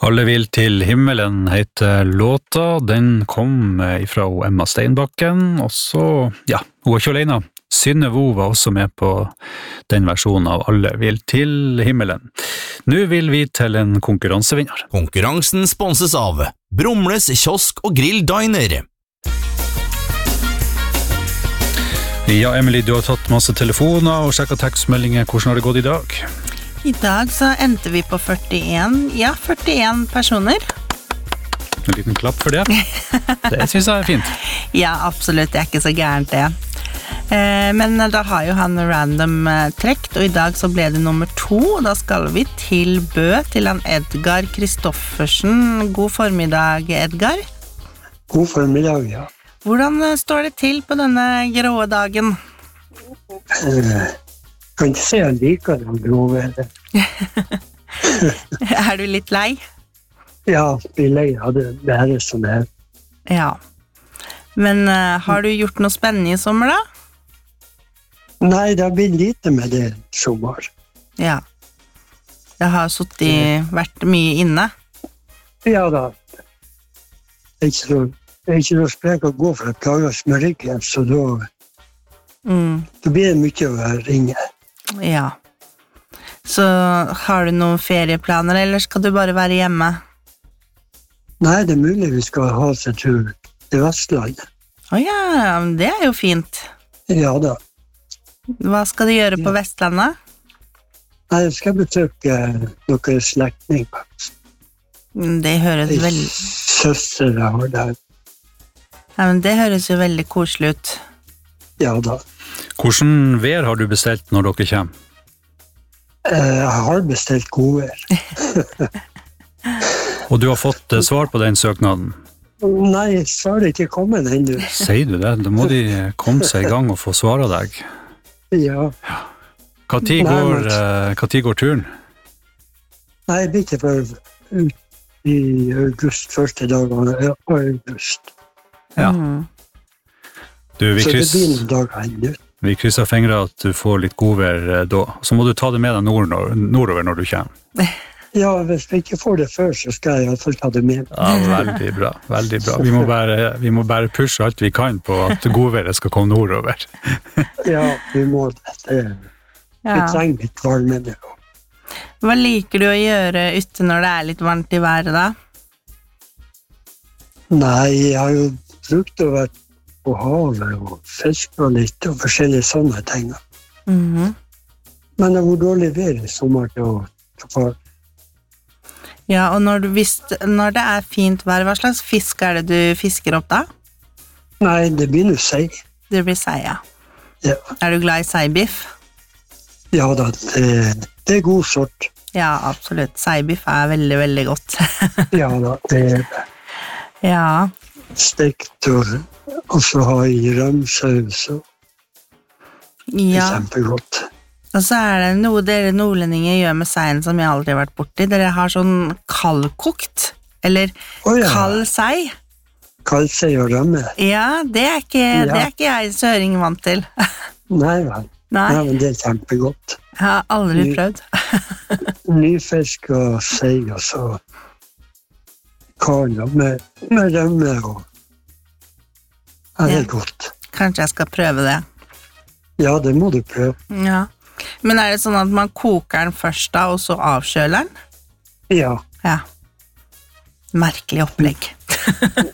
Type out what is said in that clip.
Alle vil til himmelen heter låta, den kom fra Emma Steinbakken, og så, hun var ikke alene. Synne Vo var også med på den versjonen av Alle vil til himmelen. Nå vil vi til en konkurransevinner. Konkurransen sponses av Brumles kiosk og grill diner. Ja, Emily, du har tatt masse telefoner og sjekket tekstmeldinger. Hvordan har det gått i dag? I dag så endte vi på 41 personer. En liten klapp for det. Det synes jeg er fint. Ja, absolutt, det er ikke så gærent det. Men da har jo han random trekt, og i dag så ble det nummer 2. Da skal vi til Bø, til han Edgar Kristoffersen. God formiddag, Edgar. God formiddag, ja. Hvordan står det til på denne grå dagen? Kan ikke si jeg liker den grove. Er du litt lei? Ja, blir lei av det her som det er. Ja. Men har du gjort noe spennende i sommer da? Nei, det har blitt lite med det sommer. Ja. Det har vært mye inne. Ja da. Det er ikke noe sprek å gå for å klare å smøre ryggen, så da blir det mye å være inne. Ja. Så har du noen ferieplaner, eller skal du bare være hjemme? Nei, det er mulig vi skal ha oss en tur til Vestlandet. Ja, det er jo fint. Ja da. Hva skal du gjøre på Vestlandet? Nei, jeg skal besøke noen slektninger. Det høres veldig... Søster jeg har der. Ja, men det høres jo veldig koselig ut. Ja da. Hvordan vær har du bestilt når dere kommer? Jeg har bestilt godvær. Og du har fått svar på den søknaden? Nei, svaret er ikke kommet ennå. Sier du det? Da må de komme seg i gang og få svare deg. Ja. Hva tid går turen? Nei, det blir ikke før ut i august, første dagen av august. Ja. Du, så det blir noen dager ennå. Vi krysser fingre at du får litt godvær da. Så må du ta det med deg nordover når du kommer. Ja, hvis vi ikke får det før, så skal jeg i hvert fall ta det med. Ja, veldig bra, veldig bra. Vi må bare pushe alt vi kan på at godværet skal komme nordover. Ja, vi må det. Vi trenger litt varme nå. Hva liker du å gjøre ute når det er litt varmt i været da? Nei, jeg har jo brukt å være på havet og fiske litt og forskjellige sånne ting. Men det var dårlig vær i sommer til å fare. Ja, og når det er fint vær, hva slags fisk er det du fisker opp da? Nei, det blir noe sei. Det blir sei, ja. Er du glad i seibiff? Ja da, det er god sort. Ja, absolutt. Seibiff er veldig, veldig godt. Ja da, det er det. Ja. Stekt og så ha i rømsaus og det er kjempegodt. Og så er det noe dere nordlendinger gjør med seien som jeg aldri har vært borti. Dere har sånn kaldkokt, eller kald sei. Kald sei og rømme. Ja, det er ikke jeg søring vant til. Nei vel. Nei, men det er kjempegodt. Jeg har aldri prøvd. Nyfisk og sei, og så karl med rømme og det er godt. Kanskje jeg skal prøve det. Ja, det må du prøve. Ja. Men er det sånn at man koker den først da, og så avkjøler den? Ja. Ja. Merkelig opplegg.